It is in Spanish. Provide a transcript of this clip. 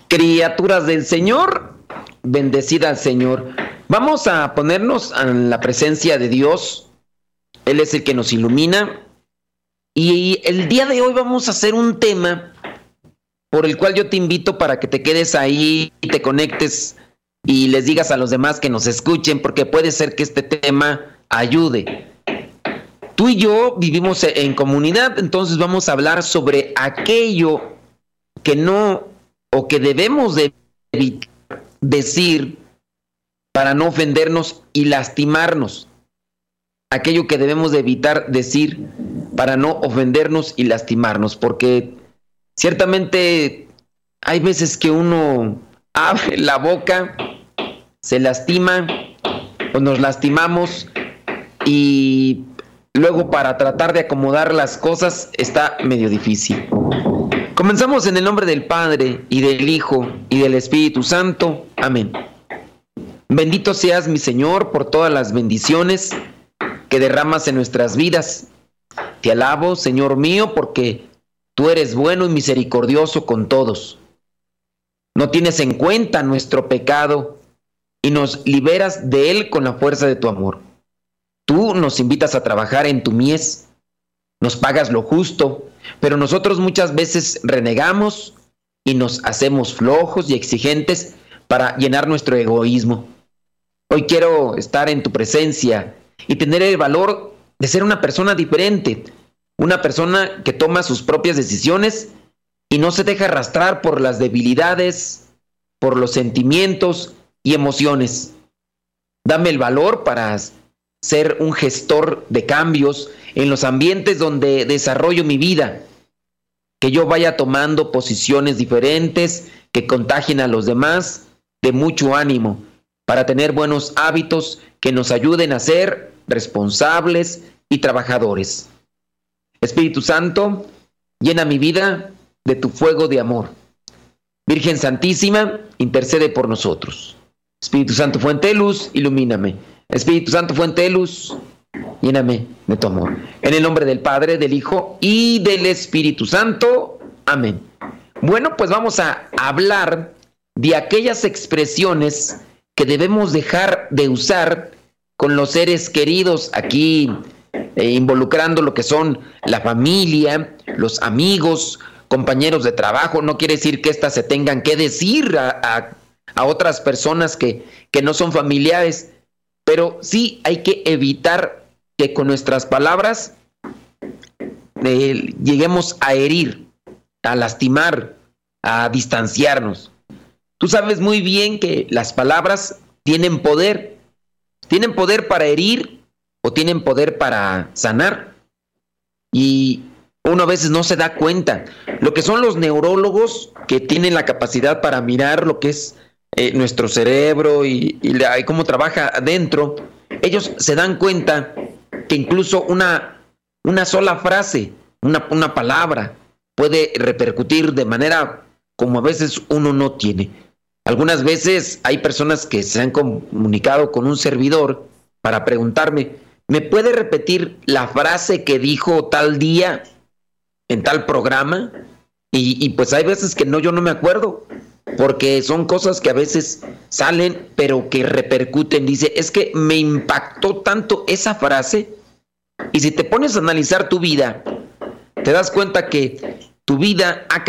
Criaturas del Señor, bendecida al Señor. Vamos a ponernos en la presencia de Dios. Él es el que nos ilumina. Y el día de hoy vamos a hacer un tema por el cual yo te invito para que te quedes ahí y te conectes y les digas a los demás que nos escuchen, porque puede ser que este tema ayude. Tú y yo vivimos en comunidad, entonces vamos a hablar sobre aquello que no o que debemos de decir para no ofendernos y lastimarnos. Aquello que debemos de evitar decir para no ofendernos y lastimarnos, porque ciertamente hay veces que uno abre la boca, se lastima o nos lastimamos y luego para tratar de acomodar las cosas está medio difícil. Comenzamos en el nombre del Padre, y del Hijo, y del Espíritu Santo. Amén. Bendito seas, mi Señor, por todas las bendiciones que derramas en nuestras vidas. Te alabo, Señor mío, porque tú eres bueno y misericordioso con todos. No tienes en cuenta nuestro pecado y nos liberas de él con la fuerza de tu amor. Tú nos invitas a trabajar en tu mies, nos pagas lo justo, pero nosotros muchas veces renegamos y nos hacemos flojos y exigentes para llenar nuestro egoísmo. Hoy quiero estar en tu presencia y tener el valor de ser una persona diferente, una persona que toma sus propias decisiones y no se deja arrastrar por las debilidades, por los sentimientos y emociones. Dame el valor para ser un gestor de cambios en los ambientes donde desarrollo mi vida, que yo vaya tomando posiciones diferentes que contagien a los demás de mucho ánimo, para tener buenos hábitos que nos ayuden a ser responsables y trabajadores. Espíritu Santo, llena mi vida de tu fuego de amor. Virgen Santísima, intercede por nosotros. Espíritu Santo, fuente de luz, ilumíname. Espíritu Santo, fuente de luz, lléname de tu amor. En el nombre del Padre, del Hijo y del Espíritu Santo. Amén. Bueno, pues vamos a hablar de aquellas expresiones que debemos dejar de usar con los seres queridos, aquí involucrando lo que son la familia, los amigos, compañeros de trabajo. No quiere decir que éstas se tengan que decir a otras personas que no son familiares, pero sí hay que evitar que con nuestras palabras lleguemos a herir, a lastimar, a distanciarnos. Tú sabes muy bien que las palabras tienen poder para herir o tienen poder para sanar, y uno a veces no se da cuenta. Lo que son los neurólogos, que tienen la capacidad para mirar lo que es nuestro cerebro y cómo trabaja adentro, ellos se dan cuenta que incluso una sola frase, una palabra, puede repercutir de manera como a veces uno no tiene. Algunas veces hay personas que se han comunicado con un servidor para preguntarme: ¿me puede repetir la frase que dijo tal día en tal programa? Y pues hay veces que yo no me acuerdo, porque son cosas que a veces salen, pero que repercuten. Dice, es que me impactó tanto esa frase. Y si te pones a analizar tu vida, te das cuenta que tu vida ha